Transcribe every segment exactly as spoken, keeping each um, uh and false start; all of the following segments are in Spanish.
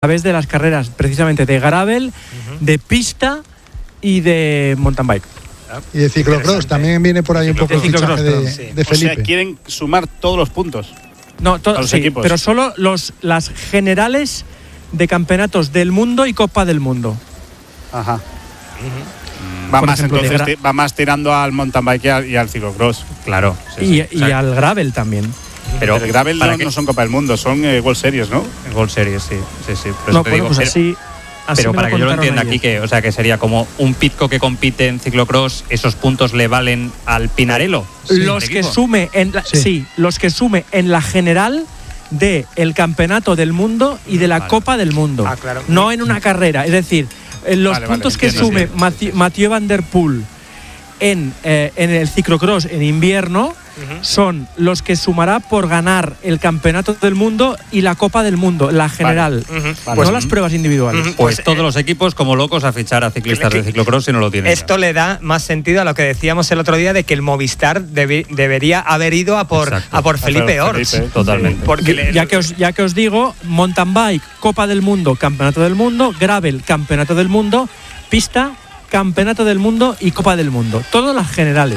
través de las carreras precisamente de gravel, uh-huh. de pista y de mountain bike. Y de ciclocross, también viene por ahí un poco el fichaje de, sí. de Felipe. O sea, quieren sumar todos los puntos. No, to- a los sí, equipos. pero solo los, las generales de campeonatos del mundo y Copa del Mundo. Ajá. Uh-huh. Va Por más ejemplo, entonces de gra- ti- va más tirando al mountain bike y al, y al ciclocross. Claro. Sí, y, sí. y O sea, al gravel también. pero el gravel ¿para no, qué? no son Copa del Mundo, son eh, World Series, ¿no? World Series, sí, sí, sí. Por eso No, te bueno, digo, pues pero, así, así pero me para que yo lo contaron entienda ayer. aquí, que, o sea, que sería como un Pitco que compite en ciclocross, esos puntos le valen al Pinarello. Sí. Los ¿El que equipo? sume en la, Sí. sí, los que sume en la general de el campeonato del mundo y de la Vale. Copa del Mundo. Ah, claro. No en una carrera, es decir, en los Vale, vale, puntos que entiendo, sume sí. Mathieu, Mathieu Van Der Poel en, eh, en el ciclocross en invierno Uh-huh. son los que sumará por ganar el campeonato del mundo y la Copa del Mundo, la general, Uh-huh. no Pues, las pruebas individuales. Ujú. Pues, Pues, todos eh, los equipos como locos a fichar a ciclistas que- de ciclocross si no lo tienen. esto le da más sentido a lo que decíamos el otro día de que el Movistar debi- debería haber ido a por, Exacto. a por A por Felipe Ors. Felipe, totalmente. Porque le- ya que os ya que os digo, mountain bike, Copa del Mundo, Campeonato del Mundo, gravel, Campeonato del Mundo, pista, Campeonato del Mundo y Copa del Mundo, todas las generales.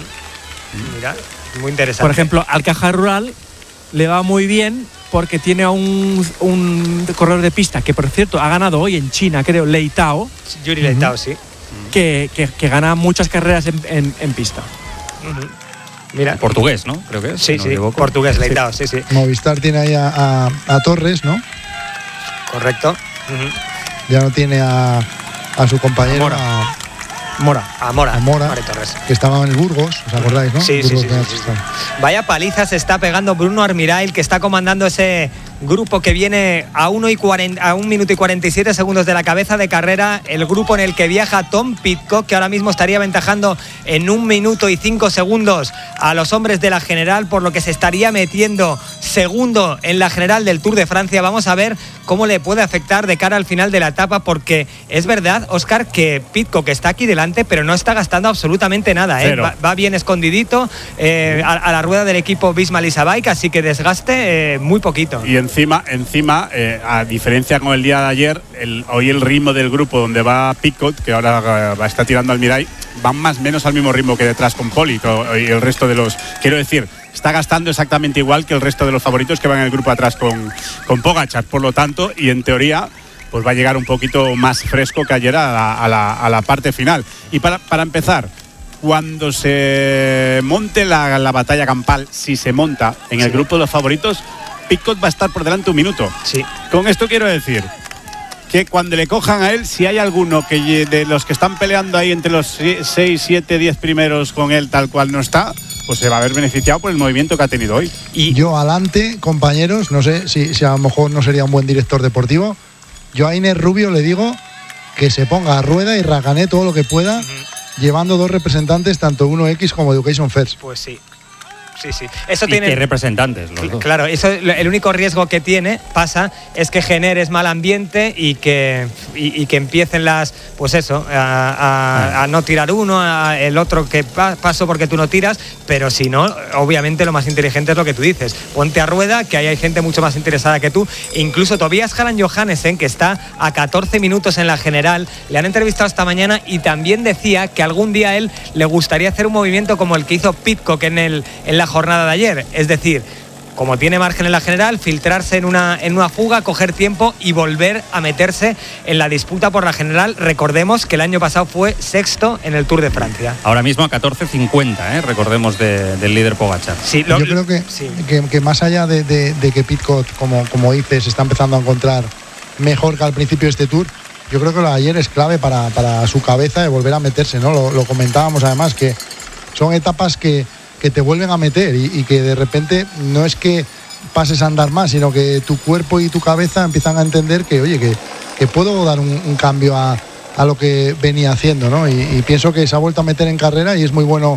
Ujú. Mira, muy interesante. Por ejemplo, al Caja Rural le va muy bien porque tiene a un, un corredor de pista que, por cierto, ha ganado hoy en China, creo, Lei Tao, Yuri Leitao, sí. que, que, que gana muchas carreras en, en- en pista. Ujú. Mira. Portugués, ¿no? Creo que es. Sí, si no sí, me equivoco. portugués, Leitao, sí, sí. Movistar tiene ahí a, a, a Torres, ¿no? Correcto. Ujú. Ya no tiene a, a su compañero, Mora. a, Mora. A Mora. a Mora, Mari Torres. que estaba en el Burgos, ¿os acordáis, no? Sí, sí, Burgos sí, de sí, sí. Nachos. Vaya paliza se está pegando Bruno Armirail, que está comandando ese grupo que viene a uno y cuarenta, a un minuto y cuarenta y siete segundos de la cabeza de carrera, el grupo en el que viaja Tom Pidcock, que ahora mismo estaría aventajando en un minuto y cinco segundos a los hombres de la general, por lo que se estaría metiendo segundo en la general del Tour de Francia. Vamos a ver cómo le puede afectar de cara al final de la etapa, porque es verdad, Óscar, que Pidcock está aquí delante, pero no está gastando absolutamente nada, ¿eh? Cero. Va, va bien escondidito eh, a, a la rueda del equipo Visma Lease Bike, así que desgaste eh, muy poquito. Y encima, encima eh, a diferencia con el día de ayer, el, hoy el ritmo del grupo donde va Pidcock, que ahora eh, está tirando al Mirai, van más o menos al mismo ritmo que detrás con Poli y el resto de los. Quiero decir, está gastando exactamente igual que el resto de los favoritos que van en el grupo atrás con, con Pogačar, por lo tanto, y en teoría, pues va a llegar un poquito más fresco que ayer a la, a la, a la parte final. Y para, para empezar, cuando se monte la, la batalla campal, si se monta en el Sí. grupo de los favoritos, Pidcock va a estar por delante un minuto. Sí. Con esto quiero decir que cuando le cojan a él, si hay alguno que lle- de los que están peleando ahí entre los seis, siete, diez primeros con él tal cual no está, pues se va a ver beneficiado por el movimiento que ha tenido hoy. Y Yo adelante, compañeros, no sé si, si a lo mejor no sería un buen director deportivo. Yo a Inés Rubio le digo que se ponga a rueda y raganee todo lo que pueda, llevando dos representantes, tanto uno equis como Education First. pues sí. Sí, sí. Eso Y tiene. qué representantes los dos. Claro, eso, el único riesgo que tiene, pasa, es que generes mal ambiente y que, y, y que empiecen las, pues eso, a, a- a no tirar uno, a el otro que pa- paso porque tú no tiras, pero si no, obviamente lo más inteligente es lo que tú dices. Ponte a rueda, que ahí hay gente mucho más interesada que tú. Incluso Tobias Harlan Johannesen, que está a catorce minutos en la general, le han entrevistado esta mañana y también decía que algún día a él le gustaría hacer un movimiento como el que hizo Pidcock en, el, en la jornada de ayer, es decir, como tiene margen en la general, filtrarse en una, en una fuga, coger tiempo y volver a meterse en la disputa por la general. Recordemos que el año pasado fue sexto en el Tour de Francia. Ahora mismo a catorce cincuenta, ¿eh? Recordemos de- del líder Pogačar. Sí, lo- Yo creo que, sí. que, que más allá de, de- de que Pidcock, como, como dices, se está empezando a encontrar mejor que al principio de este Tour, yo creo que lo de ayer es clave para, para su cabeza de volver a meterse, ¿no? Lo, lo comentábamos además, que son etapas que, que te vuelven a meter y, y que de repente no es que pases a andar más, sino que tu cuerpo y tu cabeza empiezan a entender que, oye, que, que puedo dar un, un cambio a, a lo que venía haciendo, ¿no? Y, y pienso que se ha vuelto a meter en carrera y es muy bueno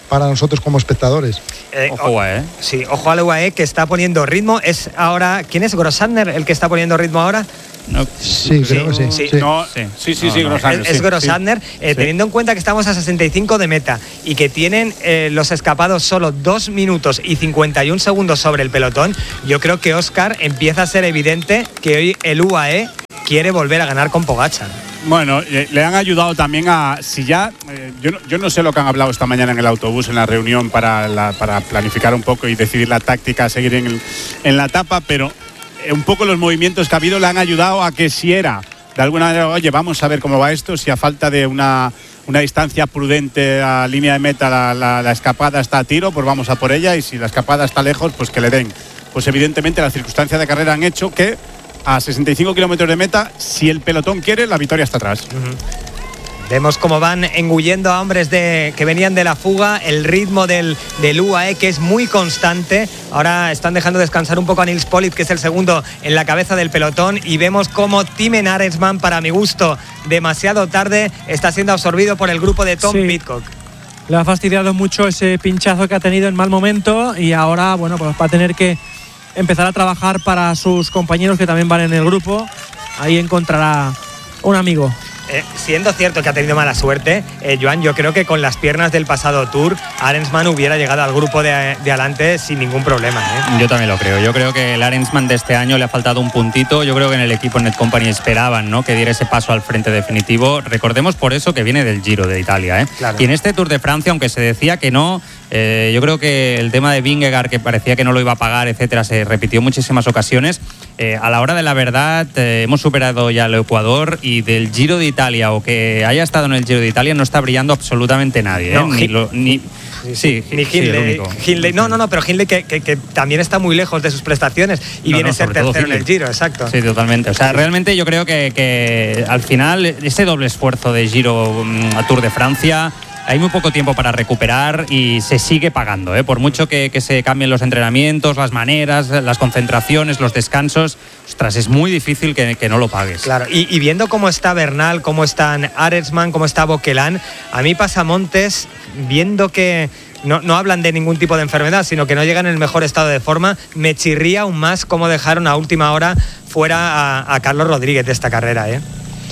para nosotros como espectadores. Eh, Ojo, U A E. Sí, ojo al U A E que está poniendo ritmo. Es ahora, ¿quién es? ¿Grossander el que está poniendo ritmo ahora? No, Sí, creo que sí. sí. sí. No, Sí. sí, sí, No, sí, no. Grossander, Es, es sí, Grossander, sí. eh, Sí. teniendo en cuenta que estamos a sesenta y cinco de meta y que tienen eh, los escapados solo dos minutos y cincuenta y un segundos sobre el pelotón, yo creo que Óscar empieza a ser evidente que hoy el U A E quiere volver a ganar con Pogačar. Bueno, le, le han ayudado también a, si ya, eh, yo, no, yo no sé lo que han hablado esta mañana en el autobús, en la reunión para, la, para planificar un poco y decidir la táctica a seguir en, el, en la etapa, pero eh, un poco los movimientos que ha habido le han ayudado a que si era, de alguna manera, oye, vamos a ver cómo va esto, si a falta de una, una distancia prudente a línea de meta la, la, la escapada está a tiro, pues vamos a por ella, y si la escapada está lejos, pues que le den. Pues evidentemente las circunstancias de carrera han hecho que a sesenta y cinco kilómetros de meta, si el pelotón quiere, la victoria está atrás. Uh-huh. Vemos cómo van engullendo a hombres de, que venían de la fuga, el ritmo del, del U A E que es muy constante. Ahora están dejando descansar un poco a Nils Politt, que es el segundo en la cabeza del pelotón, y vemos cómo Thymen Arensman, para mi gusto, demasiado tarde, está siendo absorbido por el grupo de Tom Sí. Pidcock. Le ha fastidiado mucho ese pinchazo que ha tenido en mal momento y ahora, bueno, pues va a tener que empezar a trabajar para sus compañeros que también van en el grupo. Ahí encontrará un amigo. Eh, siendo cierto que ha tenido mala suerte, eh, Joan, yo creo que con las piernas del pasado Tour, Arensman hubiera llegado al grupo de, de adelante sin ningún problema. ¿eh? Yo también lo creo. Yo creo que el Arensman de este año le ha faltado un puntito. Yo creo que en el equipo Net Company esperaban, ¿no?, que diera ese paso al frente definitivo. Recordemos por eso que viene del Giro de Italia. ¿eh? Claro. Y en este Tour de Francia, aunque se decía que no, eh, yo creo que el tema de Vingegaard, que parecía que no lo iba a pagar, etcétera, se repitió en muchísimas ocasiones. Eh, a la hora de la verdad, eh, hemos superado ya el Ecuador, y del Giro de Italia, o que haya estado en el Giro de Italia, no está brillando absolutamente nadie. ¿eh? No, ni Hi- lo- ni- sí, Ni sí, el Hindley, único. Hindley- no, no, no, pero Hindley que, que, que también está muy lejos de sus prestaciones y No, viene no, a ser sobre todo tercero en el Hindley. Giro, exacto. Sí, totalmente. O sea, realmente yo creo que, que al final ese doble esfuerzo de Giro mm, a Tour de Francia, hay muy poco tiempo para recuperar y se sigue pagando, ¿eh? Por mucho que, que se cambien los entrenamientos, las maneras, las concentraciones, los descansos, ostras, es muy difícil que, que no lo pagues. Claro, y, y viendo cómo está Bernal, cómo están Arensman, cómo está Bockelán, a mí Pasamontes, viendo que no, no hablan de ningún tipo de enfermedad, sino que no llegan en el mejor estado de forma, me chirría aún más cómo dejaron a última hora fuera a, a Carlos Rodríguez de esta carrera, ¿eh?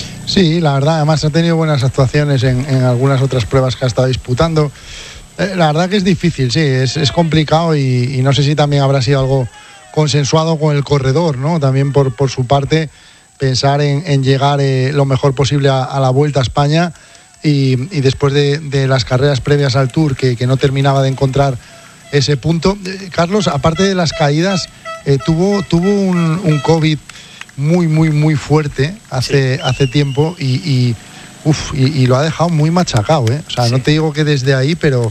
Sí, la verdad, además ha tenido buenas actuaciones en, en algunas otras pruebas que ha estado disputando. Eh, la verdad que es difícil, sí, es, es complicado y, y no sé si también habrá sido algo consensuado con el corredor, ¿no? También por, por su parte, pensar en, en llegar eh, lo mejor posible a, a la Vuelta a España y, y después de, de las carreras previas al Tour, que, que no terminaba de encontrar ese punto. Eh, Carlos, aparte de las caídas, eh, tuvo, tuvo un, un COVID muy, muy, muy fuerte hace, sí. hace tiempo y, y, uf, y, y lo ha dejado muy machacado, ¿eh? O sea, sí. no te digo que desde ahí, pero,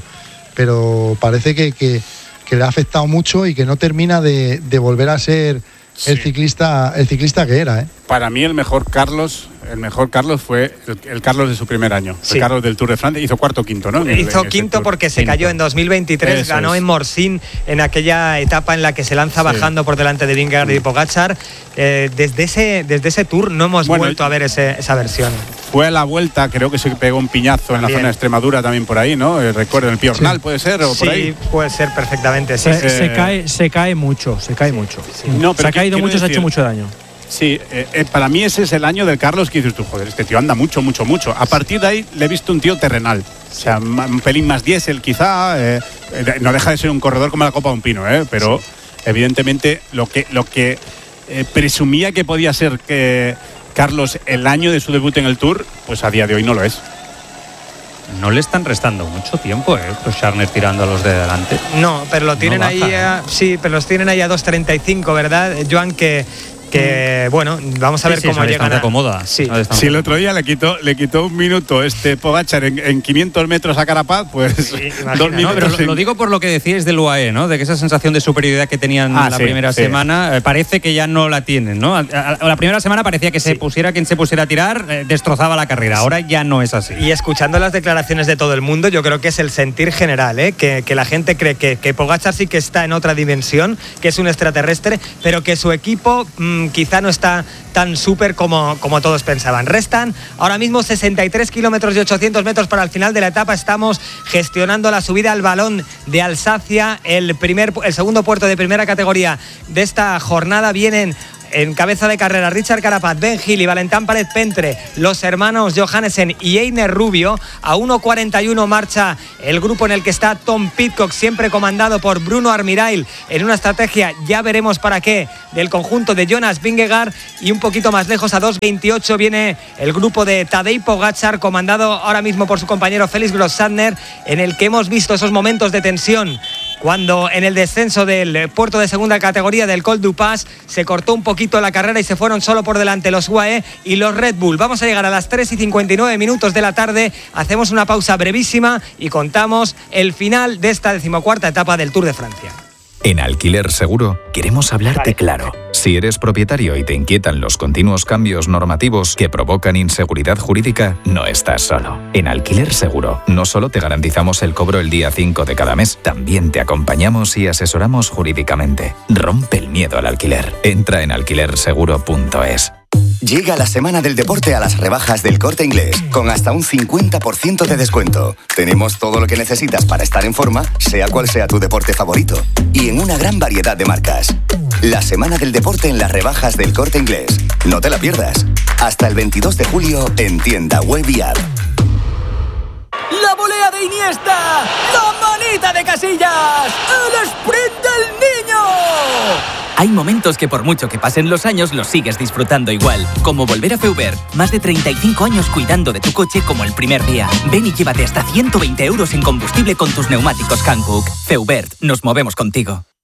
pero parece que, que, que le ha afectado mucho y que no termina de, de volver a ser sí. el ciclista el ciclista que era, ¿eh? Para mí el mejor Carlos, el mejor Carlos fue el, el Carlos de su primer año, sí. el Carlos del Tour de Francia. Hizo cuarto o quinto, ¿no? En Hizo el, quinto porque se quinto. cayó en dos mil veintitrés, Eso ganó es. en Morsín en aquella etapa en la que se lanza sí. bajando por delante de Vingegaard y Pogačar. Eh, desde ese desde ese Tour no hemos bueno, vuelto a ver ese, esa versión. Fue a la Vuelta, creo que se pegó un piñazo también. En la zona de Extremadura también por ahí, ¿no? Eh, recuerdo, en el Piornal, sí. ¿puede ser? ¿O sí, por ahí? puede ser perfectamente. Sí. Se, eh, se, cae, se cae mucho, se cae mucho. Sí. No, pero se ha caído mucho, decir, se ha hecho mucho daño. Sí, eh, eh, para mí ese es el año del Carlos que dices tú, joder, este tío anda mucho, mucho, mucho. A partir de ahí le he visto un tío terrenal. O sea, un pelín más diésel quizá. Eh, no deja de ser un corredor como la copa de un pino, eh, pero sí. evidentemente lo que, lo que eh, presumía que podía ser que Carlos el año de su debut en el Tour, pues a día de hoy no lo es. No le están restando mucho tiempo, ¿eh? Los Charner tirando a los de delante. No, pero lo tienen no baja, ahí a, ¿eh? Sí, pero los tienen ahí a dos treinta y cinco, ¿verdad, Joan? Que que bueno, vamos a ver sí, sí, cómo llegan a... cómoda. Sí. Si el otro día le quitó le quitó un minuto este Pogačar en, en quinientos metros a Carapaz, pues sí, dos minutos. No, pero lo, en... lo digo por lo que decíais del U A E, ¿no? De que esa sensación de superioridad que tenían ah, la sí, primera sí. semana eh, parece que ya no la tienen, ¿no? A, a, a la primera semana parecía que sí. se pusiera quien se pusiera a tirar, eh, destrozaba la carrera. Ahora ya no es así. Y escuchando las declaraciones de todo el mundo, yo creo que es el sentir general, ¿eh? Que, que la gente cree que, que Pogačar sí que está en otra dimensión, que es un extraterrestre, pero que su equipo mmm, mmm, quizá no está tan súper como, como todos pensaban. Restan ahora mismo sesenta y tres kilómetros y ochocientos metros para el final de la etapa. Estamos gestionando la subida al Balón de Alsacia, el, primer, el segundo puerto de primera categoría de esta jornada. Vienen en cabeza de carrera Richard Carapaz, Ben Hill y Valentán Párez Pentre, los hermanos Johannesen y Einer Rubio. A uno cuarenta y uno marcha el grupo en el que está Tom Pidcock, siempre comandado por Bruno Armirail, en una estrategia, ya veremos para qué, del conjunto de Jonas Vingegaard. Y un poquito más lejos, a dos veintiocho, viene el grupo de Tadej Pogačar, comandado ahora mismo por su compañero Felix Grosssadner, en el que hemos visto esos momentos de tensión cuando en el descenso del puerto de segunda categoría del Col du Pas se cortó un poquito la carrera y se fueron solo por delante los U A E y los Red Bull. Vamos a llegar a las tres y cincuenta y nueve minutos de la tarde, hacemos una pausa brevísima y contamos el final de esta decimocuarta etapa del Tour de Francia. En Alquiler Seguro queremos hablarte claro. Si eres propietario y te inquietan los continuos cambios normativos que provocan inseguridad jurídica, no estás solo. En Alquiler Seguro no solo te garantizamos el cobro el día cinco de cada mes, también te acompañamos y asesoramos jurídicamente. Rompe el miedo al alquiler. Entra en alquiler seguro punto es. Llega la semana del deporte a las rebajas del Corte Inglés, con hasta un cincuenta por ciento de descuento. Tenemos todo lo que necesitas para estar en forma, sea cual sea tu deporte favorito, y en una gran variedad de marcas. La semana del deporte en las rebajas del Corte Inglés. No te la pierdas. Hasta el veintidós de julio en tienda web y app. La volea de Iniesta, la manita de Casillas, el sprint del niño. Hay momentos que por mucho que pasen los años los sigues disfrutando igual, como volver a Feubert. Más de treinta y cinco años cuidando de tu coche como el primer día. Ven y llévate hasta ciento veinte euros en combustible con tus neumáticos Hankook. Feubert, nos movemos contigo.